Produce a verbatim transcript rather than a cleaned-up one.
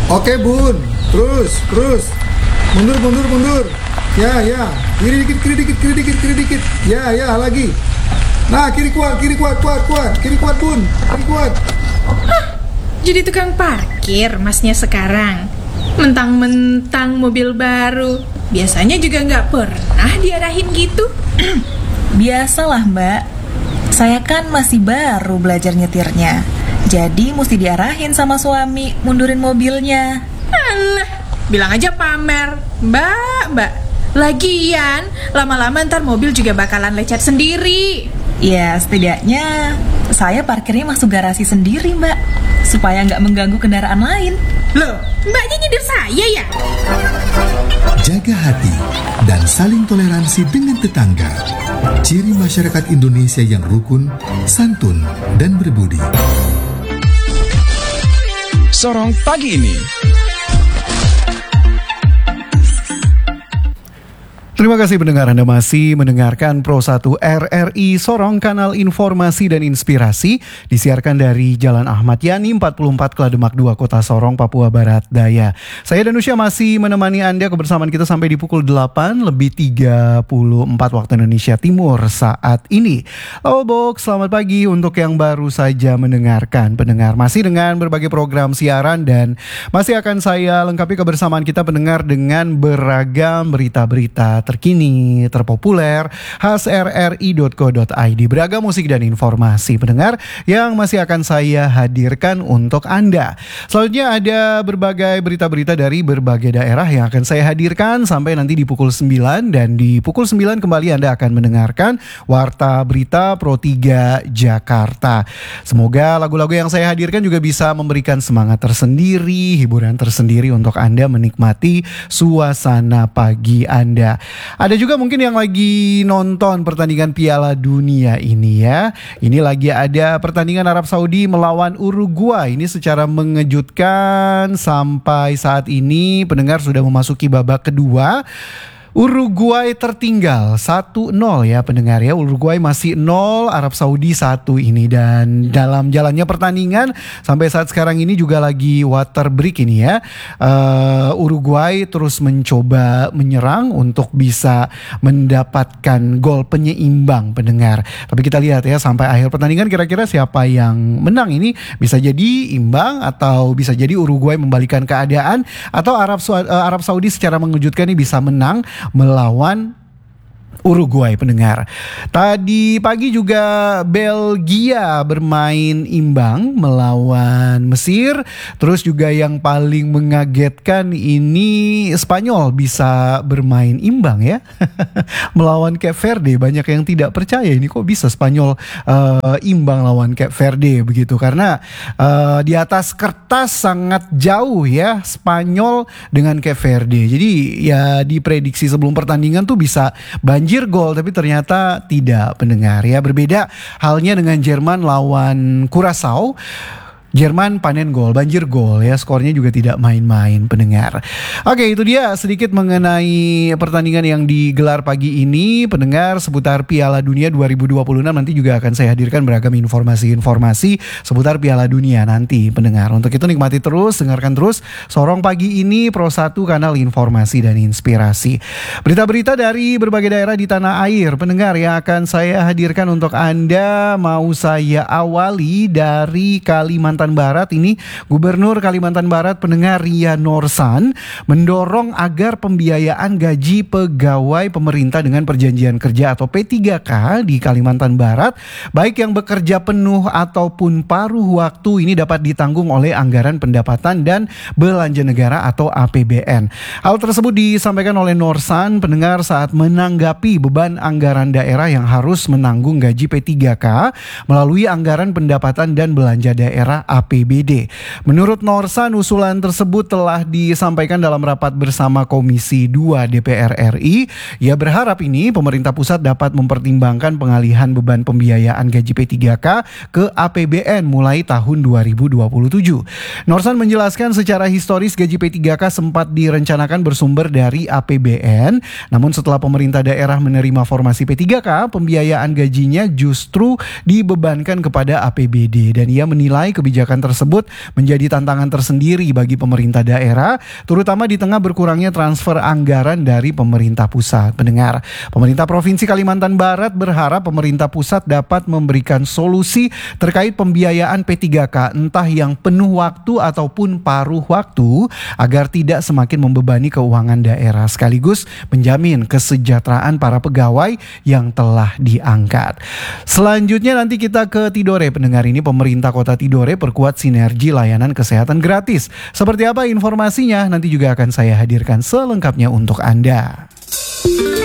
Oke bun, terus, terus, mundur, mundur, mundur. Ya, ya, kiri dikit, kiri dikit, kiri dikit, kiri dikit. Ya, ya, lagi. Nah, kiri kuat, kiri kuat, kuat, kuat, kiri kuat bun, kiri kuat. Hah, jadi tukang parkir masnya sekarang. Mentang-mentang mobil baru, biasanya juga nggak pernah diarahin gitu. Biasalah mbak, saya kan masih baru belajar nyetirnya. Jadi mesti diarahin sama suami mundurin mobilnya. Alah, bilang aja pamer. Mbak, mbak. Lagian, lama-lama ntar mobil juga bakalan lecet sendiri. Ya, setidaknya saya parkirnya masuk garasi sendiri mbak, supaya nggak mengganggu kendaraan lain. Loh, mbaknya nyindir saya ya? Jaga hati dan saling toleransi dengan tetangga. Ciri masyarakat Indonesia yang rukun, santun, dan berbudi. Sorong pagi ini. Terima kasih pendengar, Anda masih mendengarkan Pro satu R R I Sorong, kanal informasi dan inspirasi, disiarkan dari Jalan Ahmad Yani empat puluh empat Klademak dua, Kota Sorong, Papua Barat Daya. Saya Danusya masih menemani Anda kebersamaan kita sampai di pukul delapan lebih tiga puluh empat waktu Indonesia Timur saat ini. Halo Box, selamat pagi untuk yang baru saja mendengarkan. Pendengar masih dengan berbagai program siaran dan masih akan saya lengkapi kebersamaan kita pendengar dengan beragam berita-berita terkini, terpopuler, khas r r i dot co dot i d, beragam musik dan informasi pendengar yang masih akan saya hadirkan untuk Anda. Selanjutnya ada berbagai berita-berita dari berbagai daerah yang akan saya hadirkan sampai nanti di pukul sembilan, dan di pukul sembilan kembali Anda akan mendengarkan Warta Berita Pro tiga Jakarta. Semoga lagu-lagu yang saya hadirkan juga bisa memberikan semangat tersendiri, hiburan tersendiri untuk Anda menikmati suasana pagi Anda. Ada juga mungkin yang lagi nonton pertandingan Piala Dunia ini ya. Ini lagi ada pertandingan Arab Saudi melawan Uruguay. Ini secara mengejutkan sampai saat ini pendengar sudah memasuki babak kedua. Uruguay tertinggal satu nol ya pendengar ya. Uruguay masih nol, Arab Saudi satu ini. Dan dalam jalannya pertandingan sampai saat sekarang ini juga lagi water break ini ya. uh, Uruguay terus mencoba menyerang untuk bisa mendapatkan gol penyeimbang pendengar. Tapi kita lihat ya sampai akhir pertandingan kira-kira siapa yang menang ini. Bisa jadi imbang atau bisa jadi Uruguay membalikan keadaan, atau Arab, uh, Arab Saudi secara mengejutkan ini bisa menang melawan Uruguay pendengar. Tadi pagi juga Belgia bermain imbang melawan Mesir. Terus juga yang paling mengagetkan ini Spanyol bisa bermain imbang ya melawan Cape Verde. Banyak yang tidak percaya ini kok bisa Spanyol uh, imbang lawan Cape Verde begitu, karena uh, di atas kertas sangat jauh ya Spanyol dengan Cape Verde. Jadi ya diprediksi sebelum pertandingan tuh bisa banjir gol, tapi ternyata tidak pendengar ya. Berbeda halnya dengan Jerman lawan Curaçao. Jerman panen gol, banjir gol ya, skornya juga tidak main-main pendengar. Oke, itu dia sedikit mengenai pertandingan yang digelar pagi ini pendengar seputar Piala Dunia dua ribu dua puluh enam. Nanti juga akan saya hadirkan beragam informasi-informasi seputar Piala Dunia nanti pendengar. Untuk itu nikmati terus, dengarkan terus Sorong pagi ini Pro satu, kanal informasi dan inspirasi. Berita-berita dari berbagai daerah di tanah air pendengar yang akan saya hadirkan untuk Anda. Mau saya awali dari Kalimantan Barat. Ini Gubernur Kalimantan Barat pendengar Ria Norsan mendorong agar pembiayaan gaji pegawai pemerintah dengan perjanjian kerja atau P tiga K di Kalimantan Barat, baik yang bekerja penuh ataupun paruh waktu, ini dapat ditanggung oleh anggaran pendapatan dan belanja negara atau A P B N. Hal tersebut disampaikan oleh Norsan pendengar saat menanggapi beban anggaran daerah yang harus menanggung gaji P tiga K melalui anggaran pendapatan dan belanja daerah A P B D. Menurut Norsan, usulan tersebut telah disampaikan dalam rapat bersama Komisi dua D P R R I. Ia berharap ini pemerintah pusat dapat mempertimbangkan pengalihan beban pembiayaan gaji P tiga K ke A P B N mulai tahun dua ribu dua puluh tujuh. Norsan menjelaskan secara historis gaji P tiga K sempat direncanakan bersumber dari A P B N, namun setelah pemerintah daerah menerima formasi P tiga K, pembiayaan gajinya justru dibebankan kepada A P B D, dan ia menilai kebijakan kebijakan tersebut menjadi tantangan tersendiri bagi pemerintah daerah, terutama di tengah berkurangnya transfer anggaran dari pemerintah pusat. Pendengar, pemerintah Provinsi Kalimantan Barat berharap pemerintah pusat dapat memberikan solusi terkait pembiayaan P tiga K, entah yang penuh waktu ataupun paruh waktu, agar tidak semakin membebani keuangan daerah, sekaligus menjamin kesejahteraan para pegawai yang telah diangkat. Selanjutnya nanti kita ke Tidore. Pendengar, ini pemerintah Kota Tidore perkuat sinergi layanan kesehatan gratis. Seperti apa informasinya? Nanti juga akan saya hadirkan selengkapnya untuk Anda.